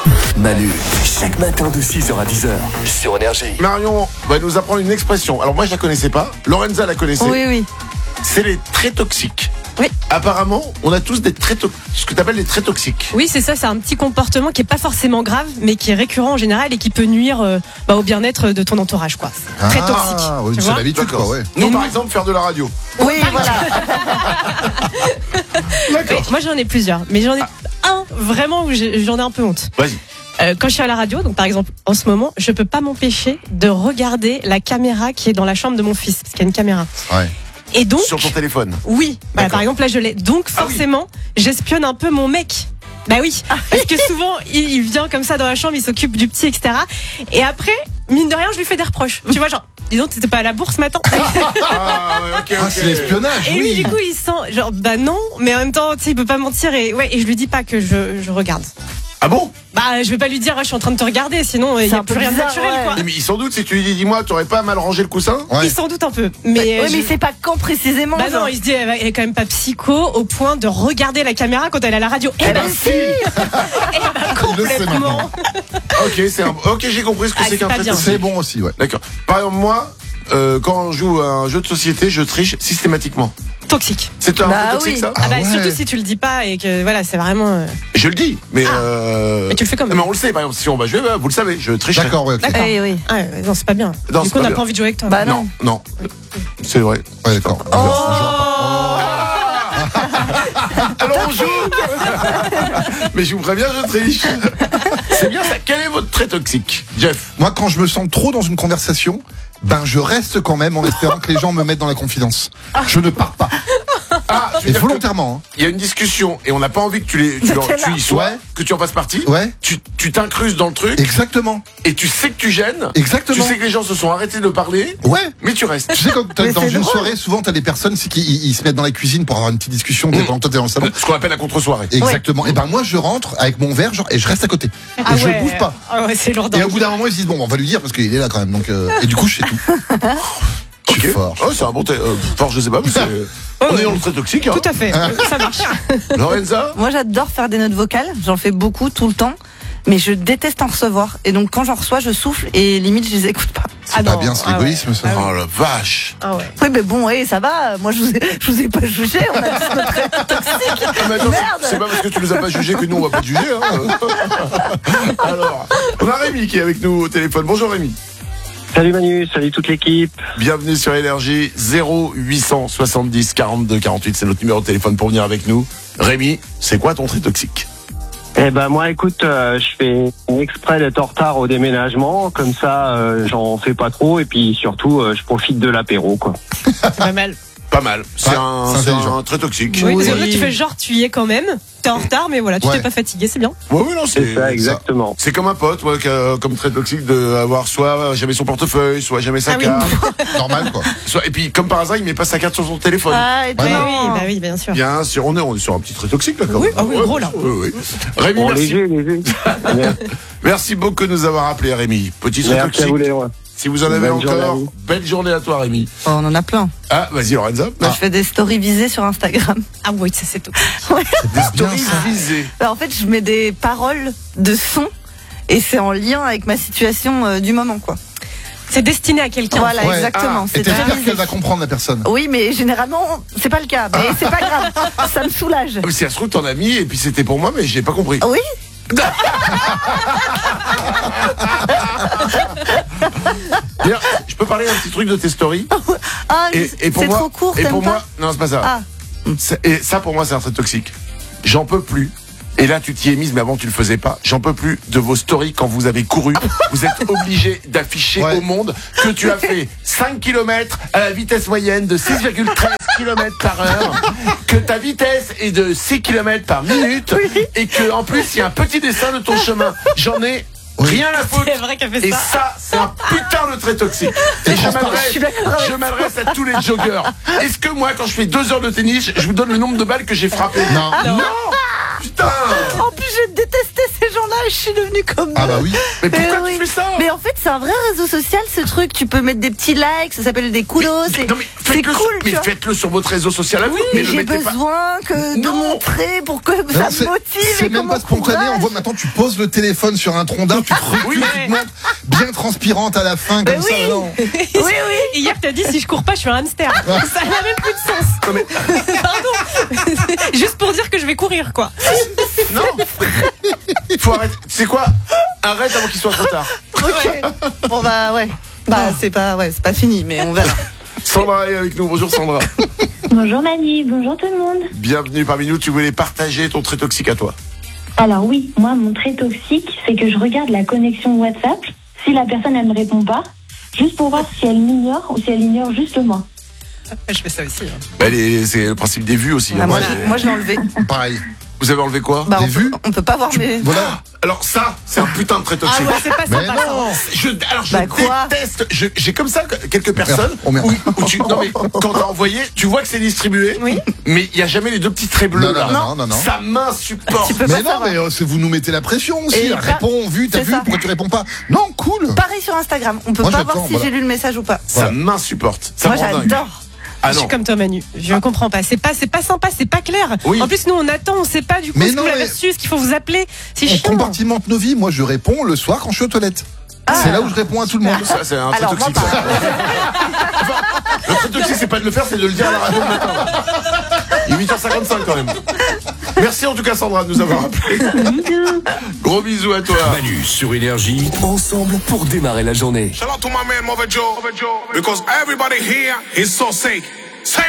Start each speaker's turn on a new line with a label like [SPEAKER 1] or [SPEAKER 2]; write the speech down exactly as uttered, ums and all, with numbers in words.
[SPEAKER 1] Manu, chaque matin de six heures à dix heures sur Énergie.
[SPEAKER 2] Marion va nous apprendre une expression. Alors moi je la connaissais pas, Lorenza la connaissait.
[SPEAKER 3] Oui, oui.
[SPEAKER 2] C'est les traits toxiques.
[SPEAKER 3] Oui.
[SPEAKER 2] Apparemment, on a tous des traits to- ce que tu appelles les traits toxiques.
[SPEAKER 4] Oui, c'est ça, c'est un petit comportement qui est pas forcément grave, mais qui est récurrent en général et qui peut nuire euh, bah, au bien-être de ton entourage, quoi. C'est très toxique.
[SPEAKER 5] Ah, oui,
[SPEAKER 4] tu
[SPEAKER 5] c'est
[SPEAKER 4] vois
[SPEAKER 5] l'habitude,
[SPEAKER 2] D'accord.
[SPEAKER 5] quoi, ouais.
[SPEAKER 2] Nous,
[SPEAKER 4] Et
[SPEAKER 2] par
[SPEAKER 4] nous-
[SPEAKER 2] exemple, faire de la radio.
[SPEAKER 3] Oui, voilà.
[SPEAKER 2] D'accord.
[SPEAKER 4] Moi, j'en ai plusieurs, mais j'en ai un vraiment où j'ai- j'en ai un peu honte.
[SPEAKER 2] Vas-y.
[SPEAKER 4] Euh, quand je suis à la radio, donc par exemple en ce moment, je peux pas m'empêcher de regarder la caméra qui est dans la chambre de mon fils, parce qu'il y a une caméra.
[SPEAKER 5] Ouais.
[SPEAKER 4] Et donc,
[SPEAKER 2] Sur ton téléphone.
[SPEAKER 4] oui, voilà,
[SPEAKER 2] D'accord.
[SPEAKER 4] par exemple là je l'ai. Donc
[SPEAKER 2] Ah oui.
[SPEAKER 4] forcément, j'espionne un peu mon mec. Bah oui, parce que souvent il, il vient comme ça dans la chambre, il s'occupe du petit, et cetera. Et après, mine de rien, je lui fais des reproches. Tu vois, genre, dis donc, t'étais pas à la bourse ce matin.
[SPEAKER 2] Ah, ouais, ok,
[SPEAKER 5] Ah,
[SPEAKER 2] ok.
[SPEAKER 5] c'est l'espionnage,
[SPEAKER 4] Et lui,
[SPEAKER 5] oui.
[SPEAKER 4] du coup, il sent, genre, bah non, mais en même temps, tu sais, il peut pas mentir et ouais, et je lui dis pas que je, je regarde.
[SPEAKER 2] Ah bon?
[SPEAKER 4] Bah, je vais pas lui dire, ah, je suis en train de te regarder, sinon il y
[SPEAKER 3] C'est
[SPEAKER 4] a
[SPEAKER 3] un peu
[SPEAKER 4] plus rien de
[SPEAKER 3] bizarre,
[SPEAKER 4] naturel,
[SPEAKER 3] ouais.
[SPEAKER 4] quoi.
[SPEAKER 2] Mais sans doute, si tu lui dis, dis-moi, t'aurais pas mal rangé le coussin?
[SPEAKER 5] Ouais.
[SPEAKER 4] Il s'en doute un peu, mais.
[SPEAKER 3] Oui,
[SPEAKER 4] je-
[SPEAKER 3] mais c'est pas quand précisément.
[SPEAKER 4] Bah non,
[SPEAKER 3] genre.
[SPEAKER 4] il se dit, elle elle est quand même pas psycho au point de regarder la caméra quand elle est à la radio. Eh ben si. Eh ben
[SPEAKER 5] Il le sait
[SPEAKER 4] complètement.
[SPEAKER 5] maintenant.
[SPEAKER 2] Ok, c'est un... ok, j'ai compris ce que
[SPEAKER 4] Ah,
[SPEAKER 2] c'est
[SPEAKER 4] c'est
[SPEAKER 2] qu'un
[SPEAKER 4] pas
[SPEAKER 2] trait
[SPEAKER 4] bien.
[SPEAKER 2] toxique.
[SPEAKER 5] C'est bon aussi, ouais.
[SPEAKER 2] D'accord. Par exemple, moi, euh, quand on joue à un jeu de société, je triche systématiquement.
[SPEAKER 4] Toxique.
[SPEAKER 2] C'est un
[SPEAKER 3] Bah
[SPEAKER 2] trait toxique,
[SPEAKER 3] oui.
[SPEAKER 2] ça?
[SPEAKER 4] Ah, bah
[SPEAKER 5] ouais.
[SPEAKER 4] surtout si tu le dis pas et que voilà, c'est vraiment. euh,
[SPEAKER 2] Je le dis, mais.
[SPEAKER 4] Ah.
[SPEAKER 2] Euh...
[SPEAKER 4] Mais tu le fais quand même.
[SPEAKER 2] Non, mais on le sait, par exemple, si on va jouer, bah, vous le savez, je triche.
[SPEAKER 5] D'accord, ouais, ok.
[SPEAKER 4] D'accord.
[SPEAKER 3] Eh oui.
[SPEAKER 4] Ah, ouais, non, c'est pas bien.
[SPEAKER 2] Non,
[SPEAKER 4] du
[SPEAKER 2] c'est
[SPEAKER 4] coup, on
[SPEAKER 2] pas
[SPEAKER 4] n'a
[SPEAKER 2] bien.
[SPEAKER 4] pas envie de jouer avec toi.
[SPEAKER 3] Bah
[SPEAKER 2] Non, non. C'est vrai.
[SPEAKER 5] Ouais, d'accord.
[SPEAKER 2] Alors on joue. Mais je vous préviens, je triche. C'est bien ça. Quel est votre trait toxique, Jeff?
[SPEAKER 5] Moi, quand je me sens trop dans une conversation, ben je reste quand même en espérant que les gens me mettent dans la confidence. Je ne pars pas.
[SPEAKER 2] Ah, tu veux
[SPEAKER 5] Et
[SPEAKER 2] dire que
[SPEAKER 5] volontairement.
[SPEAKER 2] il y a une discussion et on n'a pas envie que tu, les, tu, leur- tu y sois,
[SPEAKER 5] Ouais.
[SPEAKER 2] que tu en fasses partie.
[SPEAKER 5] Hein. Ouais.
[SPEAKER 2] Tu tu t'incrustes dans le truc
[SPEAKER 5] Exactement.
[SPEAKER 2] et tu sais que tu gênes.
[SPEAKER 5] Exactement.
[SPEAKER 2] Tu sais que les gens se sont arrêtés de parler,
[SPEAKER 5] Ouais.
[SPEAKER 2] mais tu restes.
[SPEAKER 5] Tu sais, quand t'as-
[SPEAKER 3] Mais
[SPEAKER 5] dans
[SPEAKER 3] c'est
[SPEAKER 5] une
[SPEAKER 3] drôle.
[SPEAKER 5] soirée, souvent, t'as des personnes c'est qui ils, ils se mettent dans la cuisine pour avoir une petite discussion. T'es pendant que toi, t'es dans le salon.
[SPEAKER 2] Ce qu'on appelle la contre-soirée.
[SPEAKER 5] Exactement. Et ben moi, je rentre avec mon verre, genre, et je reste à côté. Et
[SPEAKER 4] Ah
[SPEAKER 5] je
[SPEAKER 4] ouais.
[SPEAKER 5] bouge pas.
[SPEAKER 4] Ah ouais, c'est lourd.
[SPEAKER 5] Et au bout d'un moment, ils se disent bon, on va lui dire parce qu'il est là quand même. Donc, euh, et du coup, je fais tout. Je suis
[SPEAKER 2] Ok.
[SPEAKER 5] fort.
[SPEAKER 2] Oh, c'est un bon. t- euh, fort, je sais pas, mais c'est. On est dans le trait toxique. Hein.
[SPEAKER 4] Tout à fait. Ça marche.
[SPEAKER 2] Lorenza.
[SPEAKER 3] Moi, j'adore faire des notes vocales. J'en fais beaucoup tout le temps. Mais je déteste en recevoir. Et donc, quand j'en reçois, je souffle et limite, je les écoute pas.
[SPEAKER 5] C'est pas bien, c'est
[SPEAKER 4] ah ouais.
[SPEAKER 5] l'égoïsme, ça.
[SPEAKER 4] Ah ouais.
[SPEAKER 2] Oh la vache.
[SPEAKER 4] Ah ouais.
[SPEAKER 3] Oui, mais bon, ouais, ça va. Moi, je vous ai, je vous ai pas jugé. On a tous notre trait toxique.
[SPEAKER 2] Ah, mais attends,
[SPEAKER 3] Merde.
[SPEAKER 2] c'est- c'est pas parce que tu nous as pas jugé que nous on va pas te juger. Hein. Alors, on a Rémi qui est avec nous au téléphone. Bonjour Rémi.
[SPEAKER 6] Salut Manu, salut toute l'équipe.
[SPEAKER 2] Bienvenue sur Énergie. Zéro huit cent soixante-dix quarante-deux quarante-huit, c'est notre numéro de téléphone pour venir avec nous. Rémi, c'est quoi ton trait toxique?
[SPEAKER 6] Eh ben moi écoute, euh, je fais exprès d'être en retard au déménagement, comme ça euh, j'en fais pas trop et puis surtout euh, je profite de l'apéro quoi.
[SPEAKER 4] C'est pas mal.
[SPEAKER 2] Pas mal. C'est
[SPEAKER 5] Ouais,
[SPEAKER 2] un,
[SPEAKER 5] c'est
[SPEAKER 2] c'est
[SPEAKER 5] intelligent.
[SPEAKER 2] un trait toxique.
[SPEAKER 4] Oui,
[SPEAKER 5] Oui.
[SPEAKER 4] c'est vrai que tu fais genre, tu y es quand même. T'es en retard, mais voilà, tu
[SPEAKER 5] Ouais.
[SPEAKER 4] t'es pas fatigué, c'est bien.
[SPEAKER 2] Ouais, oui, non,
[SPEAKER 6] C'est
[SPEAKER 2] c'est
[SPEAKER 6] ça exactement.
[SPEAKER 2] C'est comme un pote, ouais, qui a- comme trait toxique de avoir soit jamais son portefeuille, soit jamais sa
[SPEAKER 4] Ah oui.
[SPEAKER 2] carte.
[SPEAKER 5] Normal, quoi.
[SPEAKER 2] Soit, et puis, comme par hasard, il met pas sa carte sur son téléphone.
[SPEAKER 3] Ah, et
[SPEAKER 5] Ouais,
[SPEAKER 4] Oui,
[SPEAKER 3] non.
[SPEAKER 4] oui, bah oui, bien sûr.
[SPEAKER 2] Bien sûr, on est, on est sur un petit trait toxique là. Quand
[SPEAKER 4] Oui,
[SPEAKER 2] même.
[SPEAKER 4] ah oui,
[SPEAKER 2] Ouais,
[SPEAKER 4] gros, là.
[SPEAKER 2] oui, oui. Rémi,
[SPEAKER 6] Bon,
[SPEAKER 2] merci.
[SPEAKER 6] léger, léger.
[SPEAKER 2] Merci beaucoup de nous avoir appelé Rémi. Petit trait
[SPEAKER 6] Merci à
[SPEAKER 2] toxique.
[SPEAKER 6] vous les rois.
[SPEAKER 2] Si vous en avez
[SPEAKER 6] Bonne journée à
[SPEAKER 2] encore,
[SPEAKER 6] vous.
[SPEAKER 2] belle journée à toi Rémi.
[SPEAKER 3] Oh, on en a plein.
[SPEAKER 2] Ah, vas-y Lorenza.
[SPEAKER 3] Moi, je fais des stories visées sur Instagram.
[SPEAKER 4] Ah oui, ça c'est tout.
[SPEAKER 2] Des stories
[SPEAKER 5] ça.
[SPEAKER 2] visées.
[SPEAKER 3] Alors, en fait, je mets des paroles de son et c'est en lien avec ma situation euh, du moment, quoi.
[SPEAKER 4] C'est destiné à quelqu'un.
[SPEAKER 3] Voilà,
[SPEAKER 5] Ouais.
[SPEAKER 3] exactement.
[SPEAKER 2] Ah,
[SPEAKER 3] c'est
[SPEAKER 5] Et t'espères
[SPEAKER 3] très visé.
[SPEAKER 5] qu'elle va comprendre la personne.
[SPEAKER 3] Oui, mais généralement, c'est pas le cas. Mais c'est pas grave. Ça me soulage.
[SPEAKER 2] Ah, mais si ça se trouve, t'en as mis et puis c'était pour moi, mais j'ai pas compris.
[SPEAKER 3] Oui.
[SPEAKER 2] Bien, je peux parler un petit truc de tes stories.
[SPEAKER 3] Ah,
[SPEAKER 2] Et, et pour
[SPEAKER 3] c'est
[SPEAKER 2] moi,
[SPEAKER 3] trop court,
[SPEAKER 2] et
[SPEAKER 3] t'aimes
[SPEAKER 2] pour
[SPEAKER 3] pas
[SPEAKER 2] moi, non, c'est pas ça.
[SPEAKER 3] Ah.
[SPEAKER 2] C'est- Et ça, pour moi, c'est un trait toxique. J'en peux plus. Et là, tu t'y es mise, mais avant, tu le faisais pas. J'en peux plus de vos stories quand vous avez couru. Vous êtes obligé d'afficher
[SPEAKER 5] Ouais.
[SPEAKER 2] au monde que tu as fait cinq kilomètres à la vitesse moyenne de six virgule treize kilomètres par heure, que ta vitesse est de six kilomètres par minute, et que, en plus, il y a un petit dessin de ton chemin. J'en ai rien à foutre.
[SPEAKER 4] C'est vrai qu'elle fait
[SPEAKER 2] Et
[SPEAKER 4] ça.
[SPEAKER 2] ça, c'est un putain de trait toxique. Et je m'adresse, je m'adresse à tous les joggeurs. Est-ce que moi, quand je fais deux heures de tennis, je vous donne le nombre de balles que j'ai frappées?
[SPEAKER 5] Non.
[SPEAKER 2] Non. putain.
[SPEAKER 3] En plus, je détestais ces gens-là et je suis devenue comme eux.
[SPEAKER 5] Ah bah oui.
[SPEAKER 2] Mais pourquoi
[SPEAKER 3] Mais
[SPEAKER 2] tu
[SPEAKER 3] oui.
[SPEAKER 2] fais ça?
[SPEAKER 3] Mais en fait, c'est un vrai réseau social, ce truc. Tu peux mettre des petits likes, ça s'appelle des kudos.
[SPEAKER 2] Mais-
[SPEAKER 3] C'est
[SPEAKER 2] non, mais
[SPEAKER 3] c'est
[SPEAKER 2] faites-le
[SPEAKER 3] cool,
[SPEAKER 2] sur,
[SPEAKER 3] tu
[SPEAKER 2] mais
[SPEAKER 3] vois.
[SPEAKER 2] faites-le sur votre réseau social à vous.
[SPEAKER 3] Oui,
[SPEAKER 2] mais ne
[SPEAKER 3] j'ai
[SPEAKER 2] mettez pas.
[SPEAKER 3] besoin que de
[SPEAKER 2] Non.
[SPEAKER 3] montrer pour que ça
[SPEAKER 5] Non,
[SPEAKER 3] me
[SPEAKER 5] c'est-
[SPEAKER 3] motive.
[SPEAKER 5] C'est
[SPEAKER 3] et
[SPEAKER 5] même
[SPEAKER 3] comment
[SPEAKER 5] pas spontané.
[SPEAKER 3] courage.
[SPEAKER 5] On voit maintenant, tu poses le téléphone sur un tronc d'arbre, tu te recules,
[SPEAKER 2] Oui,
[SPEAKER 5] tu te montres bien transpirante à la fin,
[SPEAKER 3] Bah
[SPEAKER 5] comme ça.
[SPEAKER 3] oui.
[SPEAKER 5] Non.
[SPEAKER 3] Oui, oui.
[SPEAKER 4] Et hier, t'as dit si je cours pas, je suis un hamster. Ça n'a même plus de sens.
[SPEAKER 2] Non, mais-
[SPEAKER 4] Pardon. Juste pour dire que je vais courir, quoi.
[SPEAKER 2] Non. Faut arrêter. C'est quoi? Arrête avant qu'il soit trop tard.
[SPEAKER 3] Ok. Bon bah ouais. Bah c'est pas ouais, c'est pas fini, mais on verra.
[SPEAKER 2] Sandra est avec nous. Bonjour Sandra.
[SPEAKER 7] Bonjour Manu, bonjour tout le monde.
[SPEAKER 2] Bienvenue parmi nous. Tu voulais partager ton trait toxique à toi.
[SPEAKER 7] Alors oui, moi mon trait toxique, c'est que je regarde la connexion WhatsApp. Si la personne elle me répond pas, juste pour voir si elle m'ignore ou si elle ignore juste moi.
[SPEAKER 4] Je fais ça aussi. hein.
[SPEAKER 2] Bah, les- c'est le principe des vues aussi.
[SPEAKER 3] Ah,
[SPEAKER 2] hein.
[SPEAKER 3] moi,
[SPEAKER 2] Ouais.
[SPEAKER 3] je- moi je l'ai enlevé.
[SPEAKER 5] Pareil.
[SPEAKER 2] Vous avez enlevé quoi?
[SPEAKER 3] Bah,
[SPEAKER 5] Des
[SPEAKER 3] on,
[SPEAKER 5] vues
[SPEAKER 3] peut, on peut pas voir mes.
[SPEAKER 5] Voilà.
[SPEAKER 2] Alors ça, c'est un putain de trait
[SPEAKER 4] Ah
[SPEAKER 2] toxique.
[SPEAKER 4] ouais, c'est pas
[SPEAKER 5] Mais
[SPEAKER 4] sympa. ça.
[SPEAKER 5] non.
[SPEAKER 2] Je, alors je
[SPEAKER 3] Bah, quoi
[SPEAKER 2] déteste. je- J'ai comme ça quelques personnes
[SPEAKER 5] Oh, merde.
[SPEAKER 2] où, où tu, non mais quand t'as envoyé, tu vois que c'est distribué.
[SPEAKER 4] Oui.
[SPEAKER 2] Mais il y a jamais les deux petits traits bleus
[SPEAKER 5] Non,
[SPEAKER 2] là.
[SPEAKER 5] non, non, non, non.
[SPEAKER 2] Ça m'insupporte.
[SPEAKER 3] Tu peux
[SPEAKER 5] Mais
[SPEAKER 3] pas
[SPEAKER 5] non,
[SPEAKER 3] savoir.
[SPEAKER 5] mais euh, c'est- vous nous mettez la pression aussi.
[SPEAKER 3] Et
[SPEAKER 5] là.
[SPEAKER 3] ça-
[SPEAKER 5] Réponds, vu, t'as
[SPEAKER 3] c'est
[SPEAKER 5] vu,
[SPEAKER 3] ça.
[SPEAKER 5] pourquoi tu réponds pas? Non, cool.
[SPEAKER 3] Pareil sur Instagram, on peut
[SPEAKER 5] Moi,
[SPEAKER 3] pas
[SPEAKER 5] j'attends,
[SPEAKER 3] voir si
[SPEAKER 5] voilà.
[SPEAKER 3] j'ai lu le message ou pas.
[SPEAKER 2] Ça
[SPEAKER 5] Voilà.
[SPEAKER 2] m'insupporte. Ça
[SPEAKER 3] Moi
[SPEAKER 2] me rend dingue.
[SPEAKER 3] j'adore.
[SPEAKER 2] Ah
[SPEAKER 4] Je
[SPEAKER 2] non.
[SPEAKER 4] suis comme toi, Manu. Je comprends pas. C'est pas, c'est pas sympa, c'est pas clair.
[SPEAKER 2] Oui.
[SPEAKER 4] En plus, nous, on attend, on sait pas du coup
[SPEAKER 5] Mais
[SPEAKER 4] ce que
[SPEAKER 5] non,
[SPEAKER 4] vous l'avez
[SPEAKER 5] mais-
[SPEAKER 4] reçu, ce qu'il faut vous appeler. C'est
[SPEAKER 5] On
[SPEAKER 4] chiant.
[SPEAKER 5] compartimente nos vies. Moi, je réponds le soir quand je suis aux toilettes. C'est là où je réponds à tout le monde.
[SPEAKER 2] Ça, c'est un trait
[SPEAKER 3] Alors, moi,
[SPEAKER 2] toxique. ça. Enfin, le trait toxique, c'est pas de le faire, c'est de le dire à la radio le matin. Il est huit heures cinquante-cinq quand même. Merci en tout cas Sandra de nous avoir appelé. Gros bisous à toi.
[SPEAKER 1] Manu sur Énergie, ensemble pour démarrer la journée.
[SPEAKER 8] Shout out to my man Mother Joe, because everybody here is so sick. Say